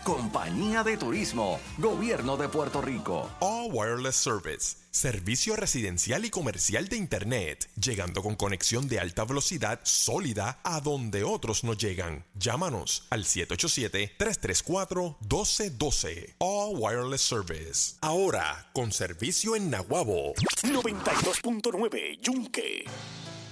Compañía de Turismo, Gobierno de Puerto Rico. All Wireless Service, servicio residencial y comercial de Internet, llegando con conexión de alta velocidad sólida a donde otros no llegan. Llámanos al 787-334-1212. All Wireless Service. Ahora, con servicio en Naguabo. 92.9 Yunque.